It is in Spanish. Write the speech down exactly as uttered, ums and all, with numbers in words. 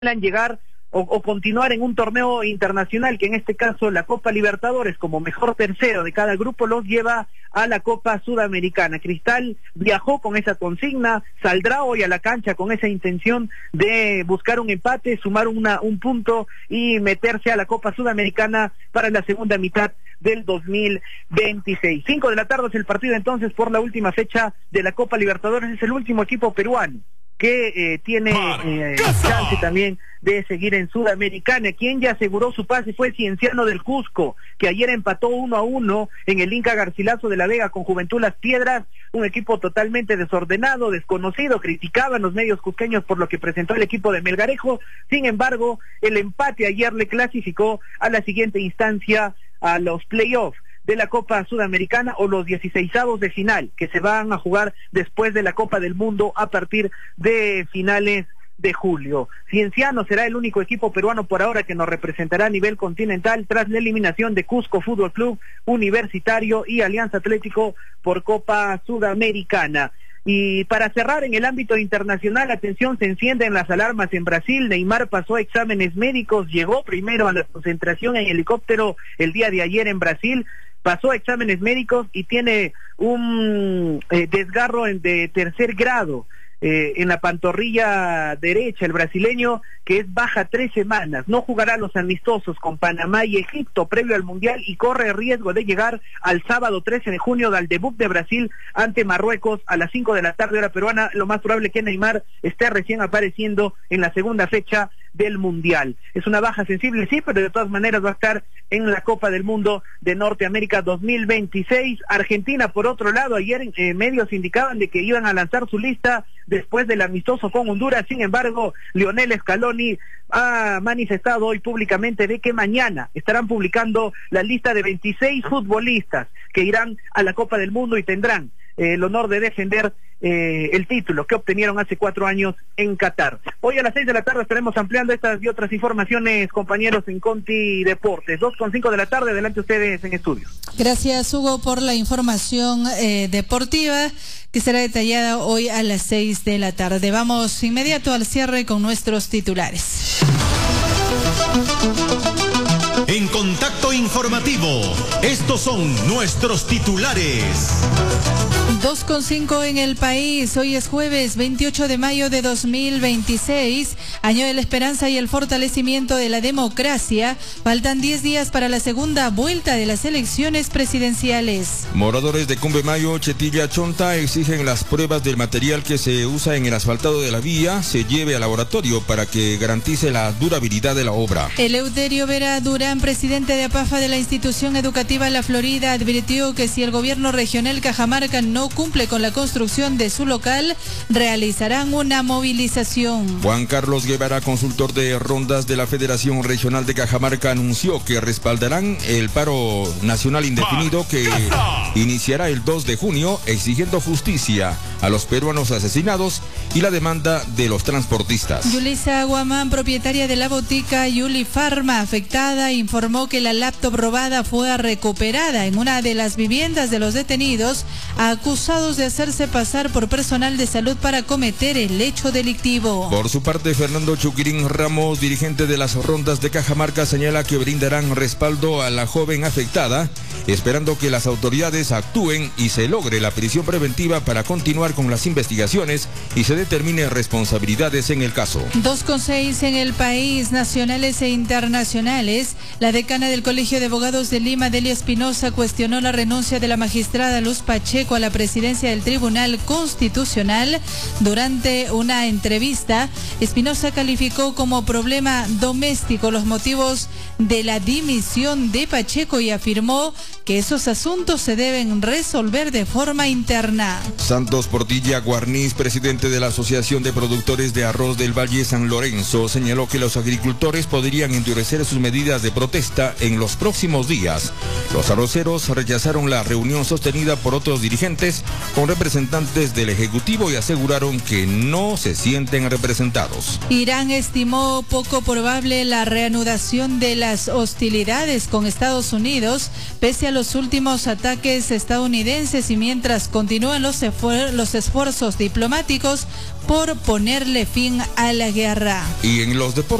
llegar o, o continuar en un torneo internacional, que en este caso la Copa Libertadores, como mejor tercero de cada grupo, los lleva a la Copa Sudamericana. Cristal viajó con esa consigna, saldrá hoy a la cancha con esa intención de buscar un empate, sumar una, un punto y meterse a la Copa Sudamericana para la segunda mitad del dos mil veintiséis. Cinco de la tarde es el partido entonces por la última fecha de la Copa Libertadores. Es el último equipo peruano que eh, tiene eh, chance también de seguir en Sudamericana. Quien ya aseguró su pase fue Cienciano del Cusco, que ayer empató uno a uno en el Inca Garcilaso de la Vega con Juventud Las Piedras, un equipo totalmente desordenado, desconocido. Criticaban los medios cusqueños por lo que presentó el equipo de Melgarejo. Sin embargo, el empate ayer le clasificó a la siguiente instancia, a los playoffs de la Copa Sudamericana, o los dieciseisavos de final, que se van a jugar después de la Copa del Mundo a partir de finales de julio. Cienciano será el único equipo peruano por ahora que nos representará a nivel continental tras la eliminación de Cusco Fútbol Club, Universitario y Alianza Atlético por Copa Sudamericana. Y para cerrar, en el ámbito internacional, atención, se encienden las alarmas en Brasil. Neymar pasó exámenes médicos, llegó primero a la concentración en helicóptero el día de ayer en Brasil, pasó exámenes médicos y tiene un eh, desgarro en, de tercer grado eh, en la pantorrilla derecha, el brasileño, que es baja tres semanas. No jugará los amistosos con Panamá y Egipto previo al Mundial y corre riesgo de llegar al sábado trece de junio al debut de Brasil ante Marruecos a las cinco de la tarde hora peruana. Lo más probable es que Neymar esté recién apareciendo en la segunda fecha del Mundial. Es una baja sensible, sí, pero de todas maneras va a estar en la Copa del Mundo de Norteamérica dos mil veintiséis. Argentina, por otro lado, ayer eh, medios indicaban de que iban a lanzar su lista después del amistoso con Honduras. Sin embargo, Lionel Scaloni ha manifestado hoy públicamente de que mañana estarán publicando la lista de veintiséis futbolistas que irán a la Copa del Mundo y tendrán eh, el honor de defender eh, el título que obtenieron hace cuatro años en Qatar. Hoy a las seis de la tarde estaremos ampliando estas y otras informaciones, compañeros, en Conti Deportes. Dos con cinco de la tarde, adelante ustedes en estudio. Gracias, Hugo, por la información eh, deportiva que será detallada hoy a las seis de la tarde. Vamos inmediato al cierre con nuestros titulares. En Contacto Informativo, estos son nuestros titulares. Dos con cinco en el país. Hoy es jueves veintiocho de mayo de dos mil veintiséis, año de la esperanza y el fortalecimiento de la democracia. Faltan diez días para la segunda vuelta de las elecciones presidenciales. Moradores de Cumbemayo, Chetilla, Chonta exigen las pruebas del material que se usa en el asfaltado de la vía se lleve al laboratorio para que garantice la durabilidad de la obra. Eleuterio Vera Durán, presidente de APAFA de la institución educativa La Florida, advirtió que si el gobierno regional Cajamarca no cumple con la construcción de su local, realizarán una movilización. Juan Carlos Guevara, consultor de rondas de la Federación Regional de Cajamarca, anunció que respaldarán el paro nacional indefinido que iniciará el dos de junio, exigiendo justicia a los peruanos asesinados y la demanda de los transportistas. Yulisa Guamán, propietaria de la botica Yuli Pharma afectada, informó que la laptop robada fue recuperada en una de las viviendas de los detenidos acusados de hacerse pasar por personal de salud para cometer el hecho delictivo. Por su parte, Fernando Chuquirín Ramos, dirigente de las rondas de Cajamarca, señala que brindarán respaldo a la joven afectada, esperando que las autoridades actúen y se logre la prisión preventiva para continuar con las investigaciones y se determine responsabilidades en el caso. Dos con seis en el país, nacionales e internacionales. La decana del Colegio de Abogados de Lima, Delia Espinosa, cuestionó la renuncia de la magistrada Luz Pacheco a la presidencia del Tribunal Constitucional. Durante una entrevista, Espinosa calificó como problema doméstico los motivos de la dimisión de Pacheco y afirmó que esos asuntos se deben resolver de forma interna. Santos Portilla Guarniz, presidente de la Asociación de Productores de Arroz del Valle San Lorenzo, señaló que los agricultores podrían endurecer sus medidas de protesta en los próximos días. Los arroceros rechazaron la reunión sostenida por otros dirigentes con representantes del Ejecutivo y aseguraron que no se sienten representados. Irán estimó poco probable la reanudación de las hostilidades con Estados Unidos, pese a los los últimos ataques estadounidenses y mientras continúan los, esfuer- los esfuerzos diplomáticos por ponerle fin a la guerra. Y en los deportes